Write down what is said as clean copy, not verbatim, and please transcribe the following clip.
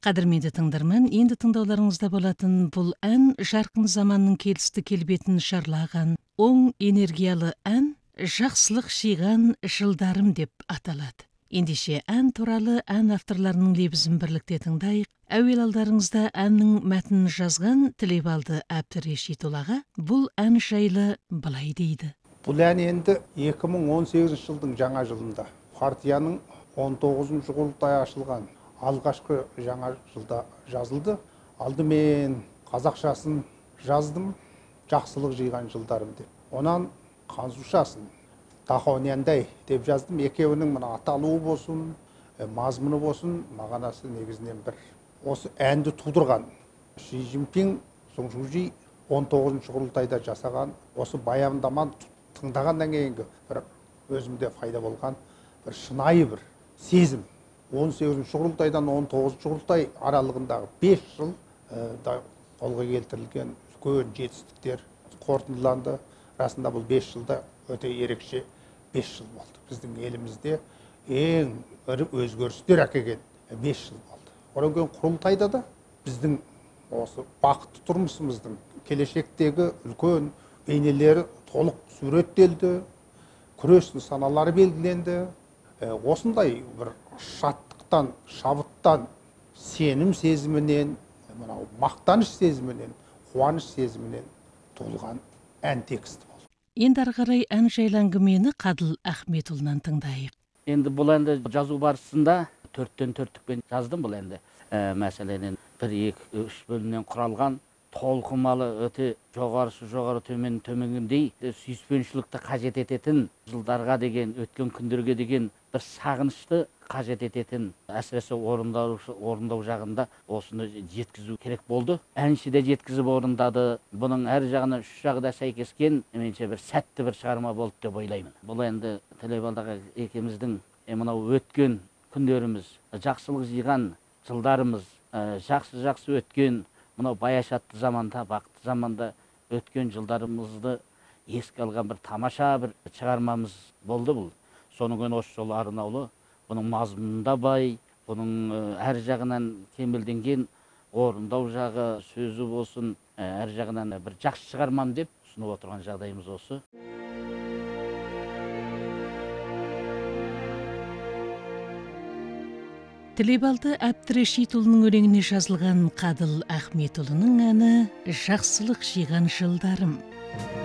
Қадірменді тыңдарман, енді тыңдауларыңызда болатын бұл ән жарқын заманның келісті келбетін шарлаған, оң энергиялы ән жақсылық жиған жылдарым деп аталады. Ендеше ән туралы ән авторларының лебізін бірлікте тыңдайық. Әуел алдарыңызда әннің мәтінін жазған Тілебалды Әбдірешитұлы бұл ән жайлы былай дейді. Бұл ән енді 2018 жылдың жаңа жылында партияның 19-шы құрылтайы ашылған алғашқы жаңа жылда жазылды. Алдымен қазақшасын жаздым, жақсылық жиған жылдарым деп. Онан қанзушасын тахоняндай деп жаздым. Екеуінің мына аталуы болсын, мазмұны болсын, мағынасы негізінен бір. Осы әнді тудырған Ши Цзиньпин Сунчжи 19-шы құрылтайда жасаған, осы баяндаманы тыңдағаннан кейінгі бір өзімде пайда болған бір шынайы бір сезім. 18-ші құрылтайдан 19-ші құрылтай аралығындағы 5 жыл қолға келтірілген үлкен жетістіктер қорытындыланды. Расында бұл 5 жылда өте ерекше 5 жыл болды. Біздің елімізде ең ірі өзгерістер әкелген 5 жыл болды. Одан кейін құрылтайда да біздің осы бақытты тұрмысымыздың келешектегі үлкен бейнелері толық суреттелді, күрес нысаналары белгіленді. Осындай бір шаттықтан, шабыттан, сенім сезімінен, мақтаныш сезімінен, қуаныш сезімінен толған ән тексті болды. Енді ары қарай ән жайлы әңгімені Қадыл Ахметұлынан тыңдайық. Енді бұл әнді жазу барысында 4-тен 4-тікпен жаздым бұл әнді. Мәселен 1-2-3 бөлімнен құралған, толқымалы, өте жоғары төмендей сүйіспеншілікті қажет ететін, жылдарға деген, өткен күндерге деген бір сағынышты қажет ететін, әсіресе орындау жағында осыны жеткізу керек болды. Әнші де жеткізіп орындады. Бұның әр жағына 3 жағы да сәйкескен, меніңше бір сәтті бір шығарма болды деп ойлаймын. Бұл енді Тілебалдағы екеміздің мынау өткен күндеріміз, жақсылық жиған жылдарымыз, жақсы өткен мынау баяшатты заманда, бақытты заманда өткен жылдарымызды еске алған бір тамаша бір шығармамыз болды бұл. Соның кейін осы жолы арнаулы, бұның мазмұнында бай, бұның әр жағынан кемелденген, орындау жағы, сөзі болсын, әр жағынан бір жақсы шығармам деп ұсынып отырған жағдайымыз осы. Тілебалды Әбдірешитұлының өлеңіне жазылған Қадыл Ахметұлының әні «Жақсылық жиған жылдарым».